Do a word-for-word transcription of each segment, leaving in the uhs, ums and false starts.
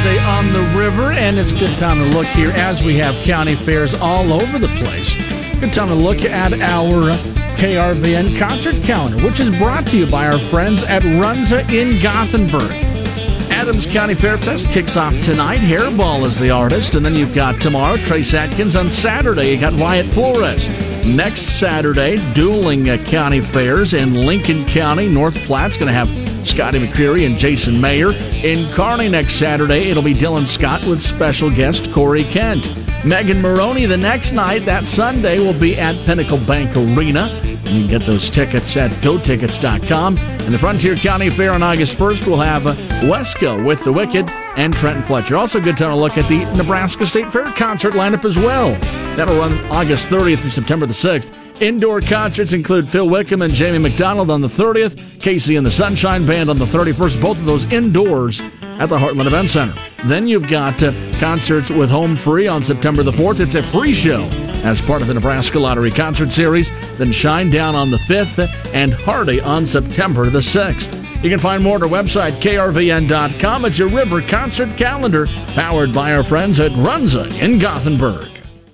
Saturday on the river, and it's a good time to look here as we have county fairs all over the place. Good time to look at our K R V N concert calendar, which is brought to you by our friends at Runza in Gothenburg. Adams County Fair Fest kicks off tonight. Hairball is the artist, and then you've got tomorrow Trace Atkins. On Saturday, you got Wyatt Flores. Next Saturday, dueling uh, county fairs in Lincoln County. North Platte's going to have Scotty McCreery and Jason Mayer. In Kearney next Saturday, it'll be Dylan Scott with special guest Corey Kent. Megan Maroney the next night, that Sunday, will be at Pinnacle Bank Arena. And you can get those tickets at go tickets dot com. And the Frontier County Fair on August first will have uh, Wesco with The Wicked and Trenton Fletcher. Also, good time to look at the Nebraska State Fair concert lineup as well. That'll run August thirtieth through September the sixth. Indoor concerts include Phil Wickham and Jamie McDonald on the thirtieth, Casey and the Sunshine Band on the thirty-first, both of those indoors at the Heartland Event Center. Then you've got uh, concerts with Home Free on September the fourth. It's a free show as part of the Nebraska Lottery Concert Series. Then Shinedown on the fifth and Hardy on September the sixth. You can find more at our website, K R V N dot com. It's your River Concert Calendar, powered by our friends at Runza in Gothenburg.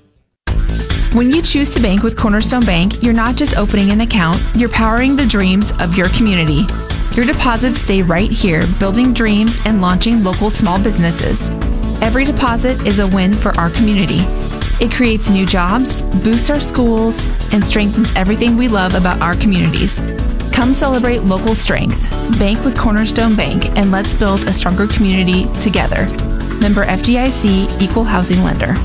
When you choose to bank with Cornerstone Bank, you're not just opening an account, you're powering the dreams of your community. Your deposits stay right here, building dreams and launching local small businesses. Every deposit is a win for our community. It creates new jobs, boosts our schools, and strengthens everything we love about our communities. Come celebrate local strength. Bank with Cornerstone Bank, and let's build a stronger community together. Member F D I C, Equal Housing Lender.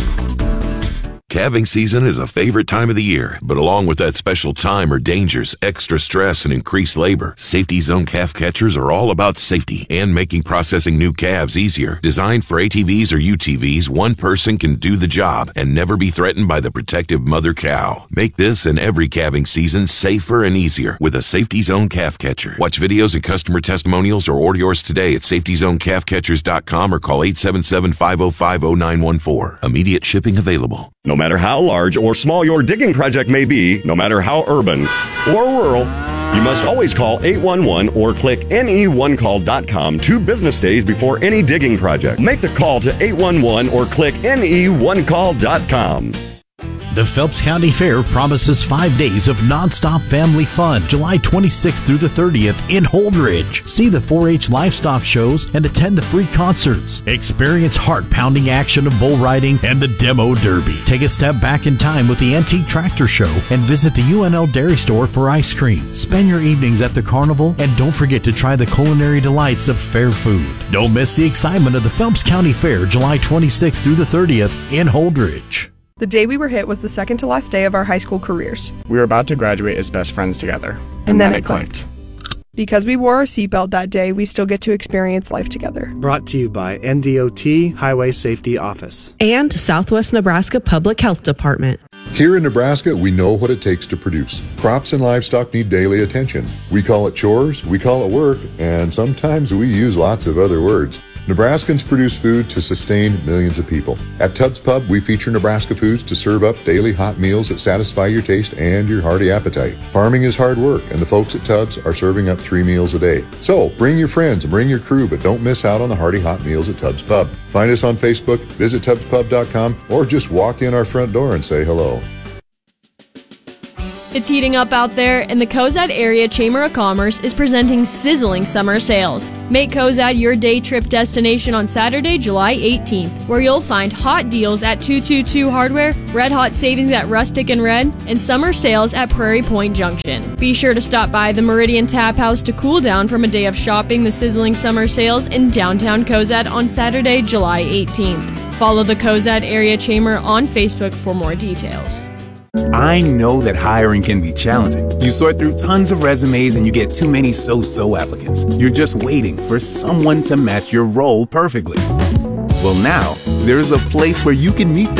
Calving season is a favorite time of the year, but along with that special time are dangers, extra stress, and increased labor. Safety Zone calf catchers are all about safety and making processing new calves easier. Designed for A T Vs or U T Vs, one person can do the job and never be threatened by the protective mother cow. Make this and every calving season safer and easier with a Safety Zone calf catcher. Watch videos and customer testimonials or order yours today at safety zone calf catchers dot com or call eight seven seven, five oh five, oh nine one four. Immediate shipping available. No matter how large or small your digging project may be, no matter how urban or rural, you must always call eight one one or click N E one call dot com two business days before any digging project. Make the call to eight one one or click N E one call dot com. The Phelps County Fair promises five days of nonstop family fun, July twenty-sixth through the thirtieth in Holdridge. See the four H livestock shows and attend the free concerts. Experience heart-pounding action of bull riding and the demo derby. Take a step back in time with the Antique Tractor Show and visit the U N L Dairy Store for ice cream. Spend your evenings at the carnival and don't forget to try the culinary delights of fair food. Don't miss the excitement of the Phelps County Fair, July twenty-sixth through the thirtieth in Holdridge. The day we were hit was the second to last day of our high school careers. We were about to graduate as best friends together. And, and then, then it clicked. clicked. Because we wore our seatbelt that day, we still get to experience life together. Brought to you by N D O T Highway Safety Office. And Southwest Nebraska Public Health Department. Here in Nebraska, we know what it takes to produce. Crops and livestock need daily attention. We call it chores, we call it work, and sometimes we use lots of other words. Nebraskans produce food to sustain millions of people. At Tubbs Pub, we feature Nebraska foods to serve up daily hot meals that satisfy your taste and your hearty appetite. Farming is hard work, and the folks at Tubbs are serving up three meals a day. So, bring your friends and bring your crew, but don't miss out on the hearty hot meals at Tubbs Pub. Find us on Facebook, visit tubbs pub dot com, or just walk in our front door and say hello. It's heating up out there, and the Cozad Area Chamber of Commerce is presenting sizzling summer sales. Make Cozad your day trip destination on Saturday, July eighteenth, where you'll find hot deals at two two two Hardware, red hot savings at Rustic and Red, and summer sales at Prairie Point Junction. Be sure to stop by the Meridian Tap House to cool down from a day of shopping the sizzling summer sales in downtown Cozad on Saturday, July eighteenth. Follow the Cozad Area Chamber on Facebook for more details. I know that hiring can be challenging. You sort through tons of resumes and you get too many so-so applicants. You're just waiting for someone to match your role perfectly. Well, now, there's a place where you can meet them